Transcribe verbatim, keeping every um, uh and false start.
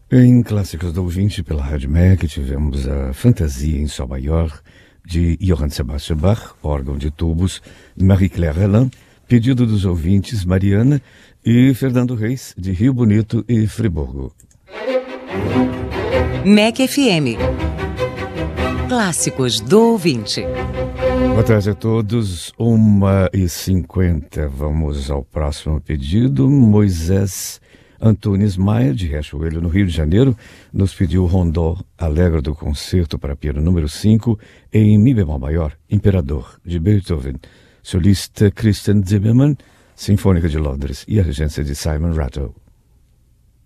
Em Clássicos do Ouvinte, pela Rádio M E C, tivemos a Fantasia em Sol Maior, de Johann Sebastian Bach, órgão de tubos, Marie-Claire Relin, pedido dos ouvintes Mariana e Fernando Reis, de Rio Bonito e Friburgo. M E C F M. Clássicos do Ouvinte. Boa tarde a todos, uma e cinquenta. Vamos ao próximo pedido. Moisés Antunes Maia, de Riachuelo, no Rio de Janeiro, nos pediu o rondó alegre do concerto para piano número cinco em Mi bemol maior, Imperador, de Beethoven, solista Christian Zimmermann, Sinfônica de Londres e a regência de Simon Rattle.